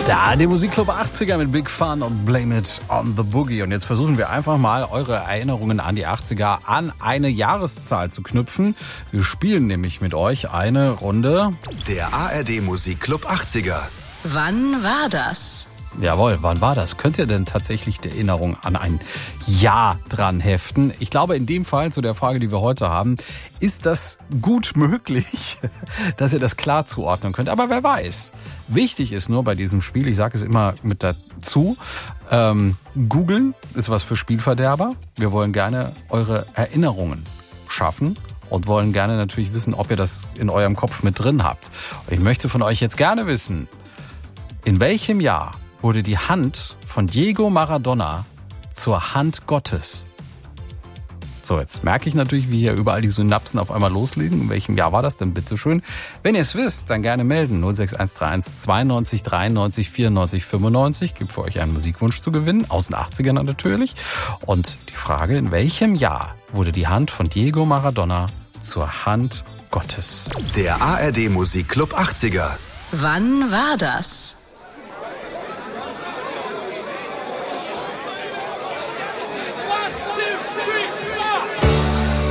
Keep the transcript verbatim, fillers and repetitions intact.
Der A R D Musikclub achtziger mit Big Fun und Blame It on the Boogie. Und jetzt versuchen wir einfach mal, eure Erinnerungen an die achtziger an eine Jahreszahl zu knüpfen. Wir spielen nämlich mit euch eine Runde. Der A R D Musikclub achtziger. Wann war das? Jawohl, wann war das? Könnt ihr denn tatsächlich die Erinnerung an ein Jahr dran heften? Ich glaube, in dem Fall, zu der Frage, die wir heute haben, ist das gut möglich, dass ihr das klar zuordnen könnt. Aber wer weiß. Wichtig ist nur bei diesem Spiel, ich sage es immer mit dazu, ähm, googeln ist was für Spielverderber. Wir wollen gerne eure Erinnerungen schaffen und wollen gerne natürlich wissen, ob ihr das in eurem Kopf mit drin habt. Und ich möchte von euch jetzt gerne wissen, in welchem Jahr wurde die Hand von Diego Maradona zur Hand Gottes? So, jetzt merke ich natürlich, wie hier überall die Synapsen auf einmal loslegen. In welchem Jahr war das denn? Bitteschön. Wenn ihr es wisst, dann gerne melden. null sechs eins drei eins zweiundneunzig dreiundneunzig vierundneunzig fünfundneunzig. Gibt für euch einen Musikwunsch zu gewinnen. Aus den achtzigern natürlich. Und die Frage, in welchem Jahr wurde die Hand von Diego Maradona zur Hand Gottes? Der A R D Musikclub achtziger. Wann war das?